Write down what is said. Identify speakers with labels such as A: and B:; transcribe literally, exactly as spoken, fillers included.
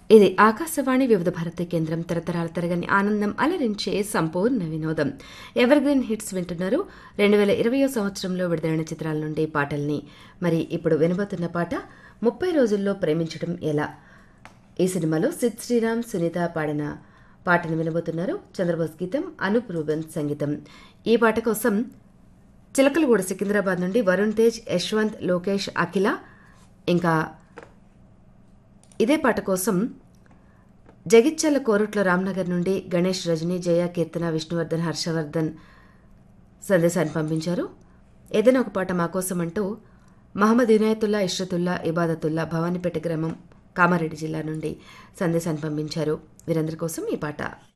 A: ఇది ఆకాశవాణి వివిధ భారతి కేంద్రం తరతరాల తరగని ఆనందం అలరించే సంపూర్ణ వినోదం. ఎవర్ గ్రీన్ హిట్స్ వింటున్నారు. రెండు వేల ఇరవయో సంవత్సరంలో విడుదలైన చిత్రాల నుండి పాటల్ని. మరి ఇప్పుడు వినబోతున్న పాట ముప్పై రోజుల్లో ప్రేమించడం ఎలా. ఈ సినిమాలో సిద్ శ్రీరామ్ సునీత పాడిన పాటను వినబోతున్నారు. చంద్రబోస్ గీతం, అనూప్ రూబెన్ సంగీతం. ఈ పాట కోసం చిలకలగూడ సికింద్రాబాద్ నుండి వరుణ్ తేజ్, యశ్వంత్, లోకేష్, అఖిల, ఇంకా ఇదే పాట కోసం జగిత్యాల కోరుట్ల రామ్నగర్ నుండి గణేష్, రజనీ, జయ, కీర్తన, విష్ణువర్ధన్, హర్షవర్ధన్ సందేశాన్ని పంపించారు. ఏదైనా ఒక పాట మా కోసం అంటూ మహమ్మద్ ఇనాయతుల్లా, ఇష్రతుల్లా, ఇబాదతుల్లా భవానీపేట గ్రామం, కామారెడ్డి జిల్లా నుండి సందేశాన్ని పంపించారు. వీరందరి కోసం ఈ పాట.